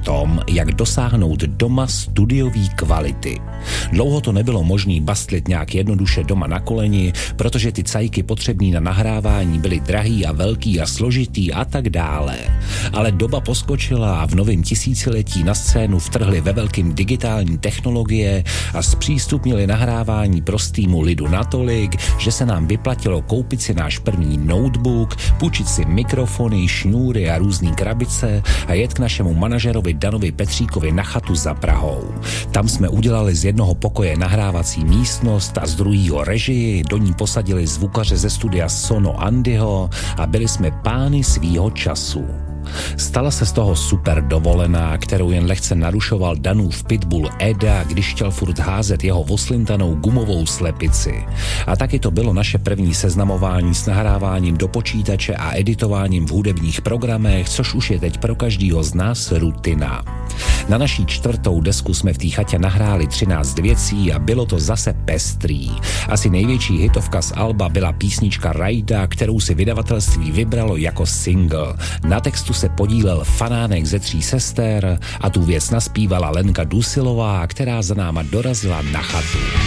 tom, jak dosáhnout doma studiové kvality. Dlouho to nebylo možné bastlit nějak jednoduše doma na koleni, protože ty cajky potřebný na nahrávání byly drahý a velký a složitý a tak dále. Ale doba poskočila a v novém tisíciletí na scénu vtrhly ve velkým digitální technologie a zpřístupnili nahrávání prostýmu lidu natolik, že se nám vyplatilo koupit si náš první notebook, půjčit si mikrofony, šňůry a různý krabice a jet k našemu manažerovi Danovi Petříkovi na chatu za Prahou. Tam jsme udělali z jednoho pokoje nahrávací místnost a z druhého režii, do ní posadili zvukaře ze studia Sono Andyho a byli jsme pány svýho času. Stala se z toho super dovolená, kterou jen lehce narušoval Danův pitbull Eda, když chtěl furt házet jeho oslintanou gumovou slepici. A taky to bylo naše první seznamování s nahráváním do počítače a editováním v hudebních programech, což už je teď pro každýho z nás rutina. Na naší 4. desku jsme v té chatě nahráli 13 věcí a bylo to zase pestrý. Asi největší hitovka z alba byla písnička Rajda, kterou si vydavatelství vybralo jako single. Na textu se podílel Fanánek ze 3 sester a tu věc naspívala Lenka Dusilová, která za náma dorazila na chatu.